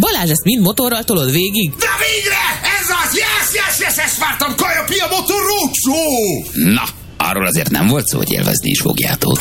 Balázs, ezt mind motorral tolod végig? De végre! Ez az! Yes, ezt vártam! Kaja Pia Motor Roadshow! Na, arról azért nem volt szó, hogy élvezni is fogjátok.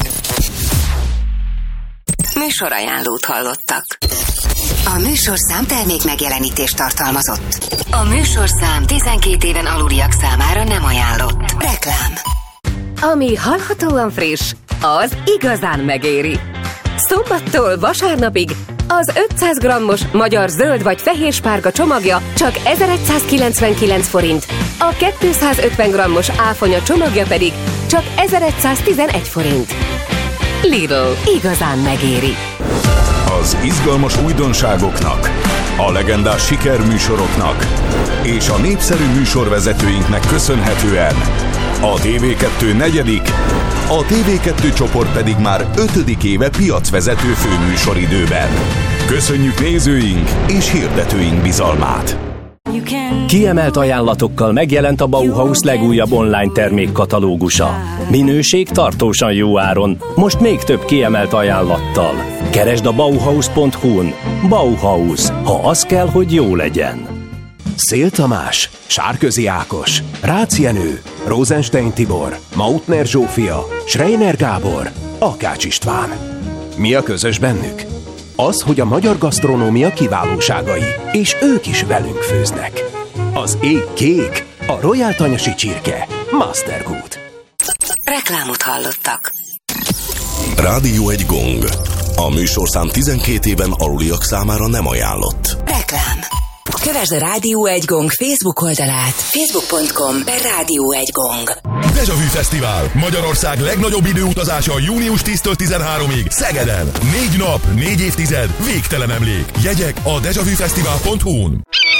Műsorajánlót hallottak. A műsorszám termék megjelenítést tartalmazott. A műsorszám 12 éven aluliak számára nem ajánlott. Reklám. Ami hallhatóan friss, az igazán megéri. Szombattól vasárnapig az 500 g-os magyar zöld vagy fehér-spárga csomagja csak 1199 forint, a 250 g-os áfonya csomagja pedig csak 1111 forint. Lidl, igazán megéri. Az izgalmas újdonságoknak, a legendás sikerműsoroknak és a népszerű műsorvezetőinknek köszönhetően a TV2 negyedik, a TV2 csoport pedig már 5. éve piacvezető főműsoridőben. Köszönjük nézőink és hirdetőink bizalmát! Kiemelt ajánlatokkal megjelent a Bauhaus legújabb online termékkatalógusa. Minőség tartósan jó áron, most még több kiemelt ajánlattal. Keresd a Bauhaus.hu-n. Bauhaus, ha az kell, hogy jó legyen. Szél Tamás, Sárközi Ákos, Rácz Jenő, Rosenstein Tibor, Mautner Zsófia, Schreiner Gábor, Akács István. Mi a közös bennük? Az, hogy a magyar gasztronómia kiválóságai, és ők is velünk főznek. Az ég kék, a Royal Tanyasi csirke, Mastergood. Reklámot hallottak. Rádió egy gong. A műsorszám 12 éven aluliak számára nem ajánlott. Reklám. Kövesd a Rádió egy Gong Facebook oldalát. Facebook.com/Rádió egy Gong. Déjà Vu Fesztivál. Magyarország legnagyobb időutazása június 10-től 13-ig Szegeden. 4 nap, 4 évtized, végtelen emlék. Jegyek a dejavufesztivál.hu-n.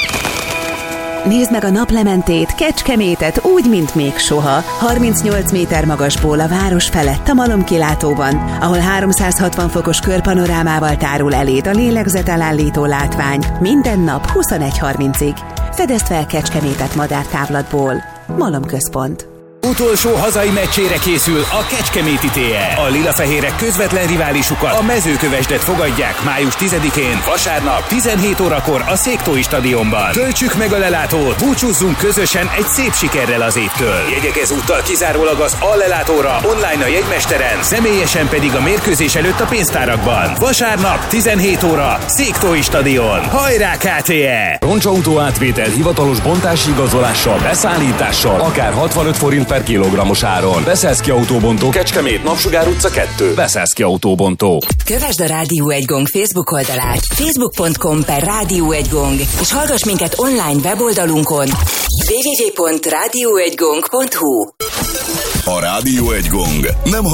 Nézd meg a naplementét, Kecskemétet úgy, mint még soha. 38 méter magasból a város felett a Malomkilátóban, ahol 360 fokos körpanorámával tárul eléd a lélegzetelállító látvány. Minden nap 21:30-ig. Fedezd fel Kecskemétet madártávlatból. Malom Központ. Utolsó hazai meccsére készül a Kecskeméti TE. A lilafehérek közvetlen riválisukat, a Mezőkövesdet fogadják május 10-én, vasárnap 17 órakor a Széktói stadionban. Töltsük meg a lelátót, búcsúzzunk közösen egy szép sikerrel az évtől. Jegyek ezúttal kizárólag az Allelátóra, online a jegymesteren, személyesen pedig a mérkőzés előtt a pénztárakban. Vasárnap 17 óra, Széktói stadion. Hajrá KTE! Roncsautó átvétel hivatalos bontási igazolással, beszállítással, akár 65 forint per kilogrammos áron. Beszélszki Autóbontó, Kecskemét, Napsugár utca 2. Beszélszki Autóbontó. Kövesd a Rádió egy Gong Facebook oldalát. Facebook.com/Rádió egy Gong. És hallgass minket online weboldalunkon. www.radioegygong.hu. A Rádió egy Gong nem